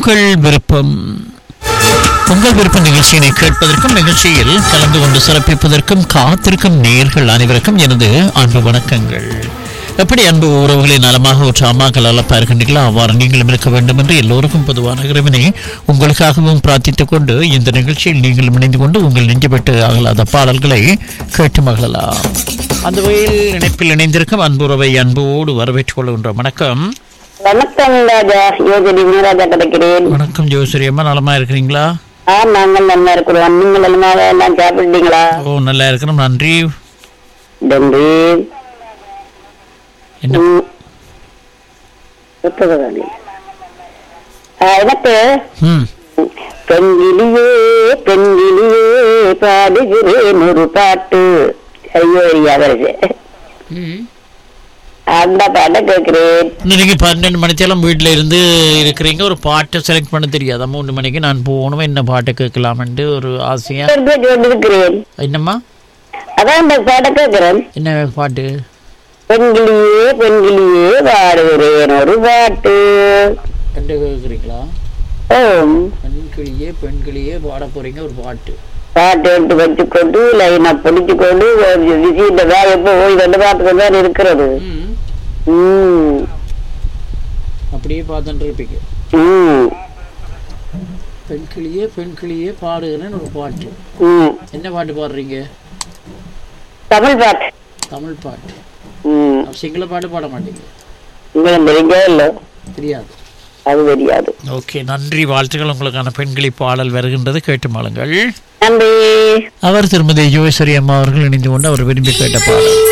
உங்கள் விருப்பம் நிகழ்ச்சியினை கேட்பதற்கும் நிகழ்ச்சியில் கலந்து கொண்டு சிறப்பிப்பதற்கும் காத்திருக்கும் நேயர்கள் அனைவருக்கும் எனது அன்பு வணக்கங்கள். எப்படி அன்பு உறவுகளை நலமாக ஒரு அம்மாக்கள் அளப்பா இருக்கின்றீர்களோ அவ்வாறு நீங்களும் இருக்க வேண்டும் என்று எல்லோருக்கும் பொதுவான இறைவனை உங்களுக்காகவும் பிரார்த்தித்துக் கொண்டு இந்த நிகழ்ச்சியில் நீங்களும் இணைந்து கொண்டு உங்கள் நெஞ்சுபட்டு அகலாத பாடல்களை கேட்டு மகிழலாம். அந்த வகையில் இணைப்பில் இணைந்திருக்கும் அன்புறவை அன்போடு வரவேற்றுக் கொள்கின்றோம். வணக்கம். வணக்கம் ராஜா, யோகடி ராஜா கிடைக்கிறேன். வணக்கம் ஜோசரி அம்மா, நலமா இருக்கிறீங்களா? நாங்கள் நல்லா இருக்கிறோம். நீங்கள் நலமாக எல்லாம் சாப்பிட்டீங்களா? ஓ, நல்லா இருக்கிறோம், நன்றி. நன்றி. என்ன எனக்கு பெண்கிளியே பெண்கிளியே பாடுகிறேன் ஒரு பாட்டு. ஐயோ அவருக்கு அந்த பாட்டை கேட்கிறேன். இன்னைக்கு 12 மணித்தெல்லாம் வீட்டில் இருந்து இருக்கிறீங்க, ஒரு பாட்டை செலக்ட் பண்ண தெரியாதா? 3 மணிக்கு நான் போகணும், என்ன பாட்டை கேட்கலாம்னு ஒரு ஆசையா இருக்கிறேன். என்னம்மா? அதான் இந்த பாட்டை கேட்கிறேன். என்ன பாட்டு? பெண்கிளியே பெண்கிளியே பாடுகிறேன் ஒரு பாட்டு. என்ன கேட்குறீங்களா? பெண்கிளியே பெண்கிளியே பாட போறீங்க ஒரு பாட்டு. பாட்டு எடுத்து வச்சுக்கொண்டு லைனை பிடிச்சுக்கொண்டு விசிட்ட எப்போ போய் வந்து பார்த்துக்கொண்டு தான் இருக்கிறது. அப்படியே பார்த்துட்டு இருப்பீங்க. பெண்கிளியே பெண்கிளியே பாடுகிறேன்னு ஒரு பாட்டு. என்ன பாட்டு பாடுறீங்க? தமிழ் பாட்டு. தமிழ் பாட்டு. சிங்கள பாட்டு பாட மாட்டீங்க? தெரியாது. அது தெரியாது. ஓகே, நன்றி, வாழ்த்துக்கள். உங்களுக்கான பெண்களி பாடல் வருகின்றது, கேட்டு மாளுங்கள். நன்றி. அவர் திருமதி யோகேஸ்வரி அம்மா அவர்கள் இணைந்து கொண்டு அவர் விரும்பி கேட்ட பாடல்.